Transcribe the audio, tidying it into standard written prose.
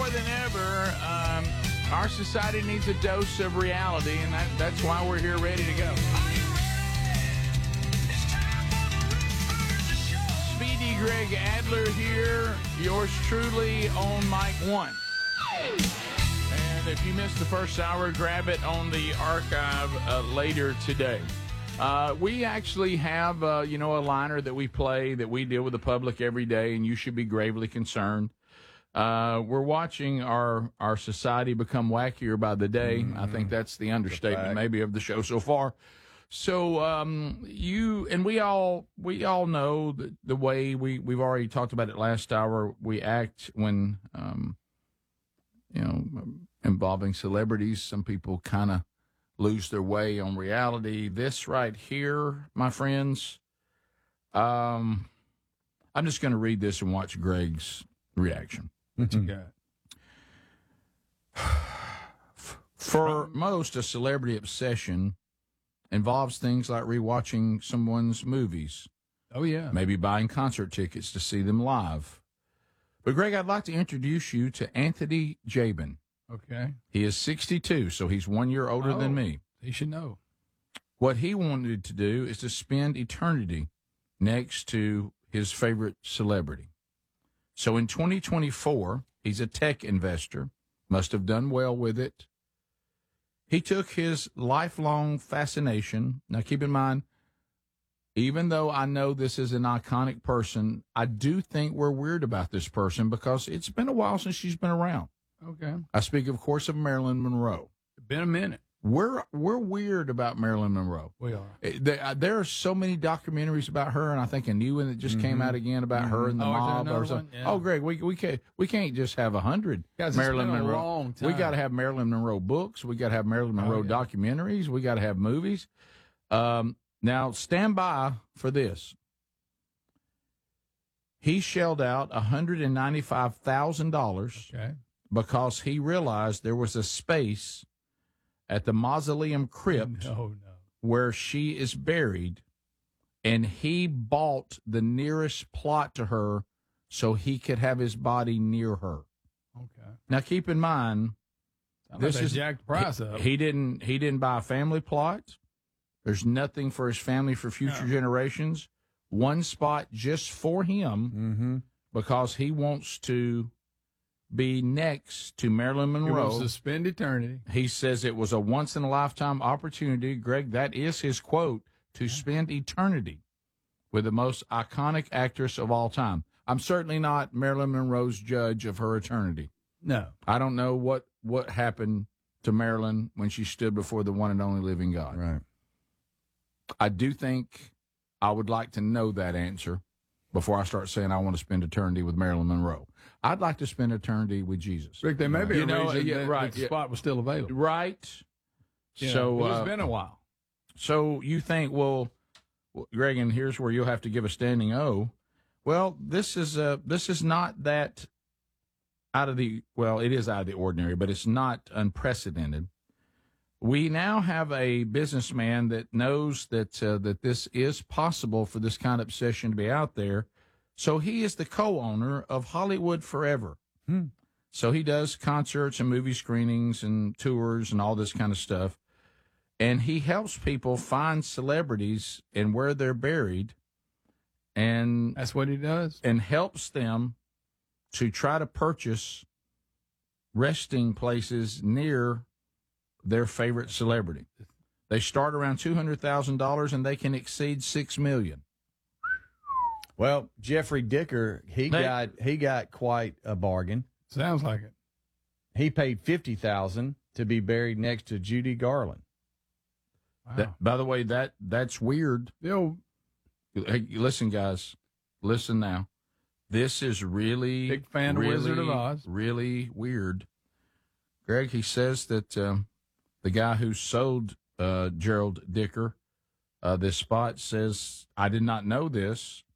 than ever, our society needs a dose of reality, and that's why we're here ready to go. Speedy Greg Adler here, yours truly on Mic 1. And if you missed the first hour, grab it on the archive later today. We actually have, a liner that we play that we deal with the public every day, and you should be gravely concerned. We're watching our society become wackier by the day. I think that's the understatement maybe of the show so far. So we all know that the way we've already talked about it last hour, we act when involving celebrities. Some people kind of lose their way on reality. This right here, my friends, I'm just going to read this and watch Greg's reaction. What you got? For most, a celebrity obsession involves things like rewatching someone's movies. Oh, yeah. Maybe buying concert tickets to see them live. But, Greg, I'd like to introduce you to Anthony Jabin. Okay. He is 62, so he's 1 year older than me. He should know. What he wanted to do is to spend eternity next to his favorite celebrity. So in 2024, he's a tech investor, must have done well with it. He took his lifelong fascination. Now, keep in mind, even though I know this is an iconic person, I do think we're weird about this person because it's been a while since she's been around. Okay. I speak, of course, of Marilyn Monroe. It's been a minute. We're weird about Marilyn Monroe. We are. There are so many documentaries about her, and I think a new one that just came out again about her and the mob or something. Yeah. Oh, Greg, we can't just have 100 Marilyn Monroe. Long time. We got to have Marilyn Monroe books. We got to have Marilyn Monroe documentaries. We got to have movies. Now stand by for this. He shelled out $195,000 because he realized there was a space at the mausoleum crypt where she is buried, and he bought the nearest plot to her so he could have his body near her. Okay. Now, keep in mind, this is jacked price up. He didn't buy a family plot. There's nothing for his family for future generations. One spot just for him because he wants to be next to Marilyn Monroe. He wants to spend eternity. He says it was a once-in-a-lifetime opportunity. Greg, that is his quote, to spend eternity with the most iconic actress of all time. I'm certainly not Marilyn Monroe's judge of her eternity. No. I don't know what happened to Marilyn when she stood before the one and only living God. Right. I do think I would like to know that answer before I start saying I want to spend eternity with Marilyn Monroe. I'd like to spend eternity with Jesus. Rick, there may be a reason that the yeah. spot was still available. Right. Yeah, So it's been a while. So you think, well, Greg, and here's where you'll have to give a standing O. Well, this is not that out of the, well, it is out of the ordinary, but it's not unprecedented. We now have a businessman that knows that that this is possible for this kind of obsession to be out there. So he is the co-owner of Hollywood Forever. So he does concerts and movie screenings and tours and all this kind of stuff. And he helps people find celebrities and where they're buried. And that's what he does. And helps them to try to purchase resting places near their favorite celebrity. They start around $200,000 and they can exceed $6 million. Well, Jeffrey Dicker, he got quite a bargain. Sounds like it. He paid $50,000 to be buried next to Judy Garland. Wow. By the way, that's weird. Hey, listen, guys, listen now. This is really big fan of Wizard of Oz. Really weird. Greg, he says that the guy who sold Gerald Dicker this spot says, I did not know this,